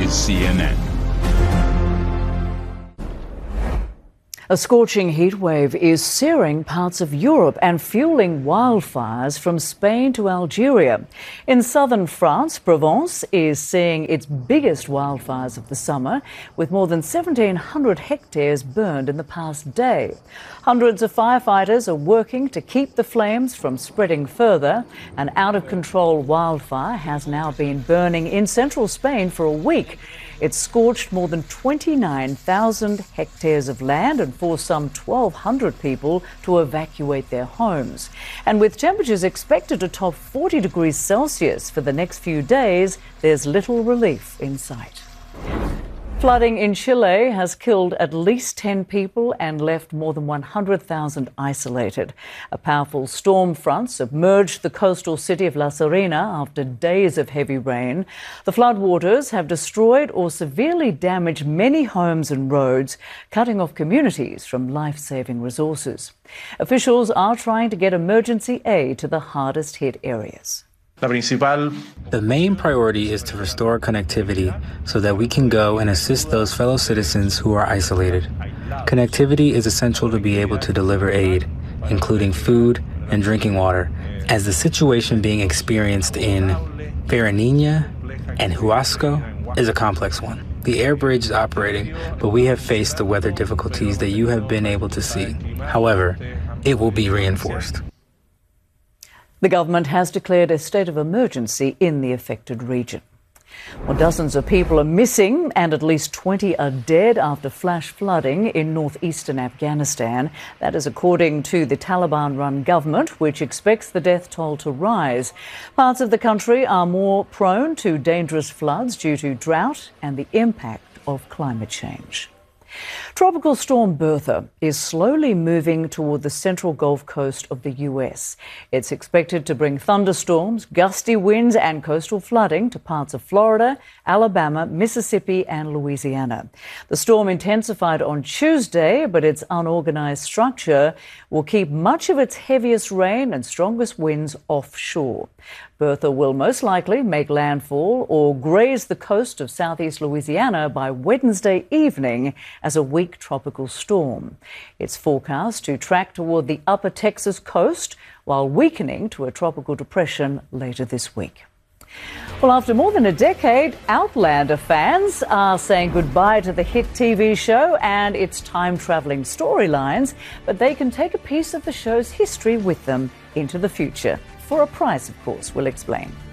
is CNN. A scorching heat wave is searing parts of Europe and fueling wildfires from Spain to Algeria. In southern France, Provence is seeing its biggest wildfires of the summer, with more than 1,700 hectares burned in the past day. Hundreds of firefighters are working to keep the flames from spreading further. An out-of-control wildfire has now been burning in central Spain for a week. It's scorched more than 29,000 hectares of land and forced some 1,200 people to evacuate their homes. And with temperatures expected to top 40 degrees Celsius for the next few days, there's little relief in sight. Flooding in Chile has killed at least 10 people and left more than 100,000 isolated. A powerful storm front submerged the coastal city of La Serena after days of heavy rain. The floodwaters have destroyed or severely damaged many homes and roads, cutting off communities from life-saving resources. Officials are trying to get emergency aid to the hardest hit areas. The main priority is to restore connectivity so that we can go and assist those fellow citizens who are isolated. Connectivity is essential to be able to deliver aid, including food and drinking water, as the situation being experienced in Fariña and Huasco is a complex one. The air bridge is operating, but we have faced the weather difficulties that you have been able to see. However, it will be reinforced. The government has declared a state of emergency in the affected region. Well, dozens of people are missing and at least 20 are dead after flash flooding in northeastern Afghanistan. That is according to the Taliban-run government, which expects the death toll to rise. Parts of the country are more prone to dangerous floods due to drought and the impact of climate change. Tropical storm Bertha is slowly moving toward the central Gulf Coast of the US. It's expected to bring thunderstorms, gusty winds and coastal flooding to parts of Florida, Alabama, Mississippi and Louisiana. The storm intensified on Tuesday, but its unorganized structure will keep much of its heaviest rain and strongest winds offshore. Bertha will most likely make landfall or graze the coast of southeast Louisiana by Wednesday evening as a weak tropical storm. It's forecast to track toward the upper Texas coast while weakening to a tropical depression later this week. Well, after more than a decade, Outlander fans are saying goodbye to the hit TV show and its time-travelling storylines, but they can take a piece of the show's history with them into the future. For a price, of course, we'll explain.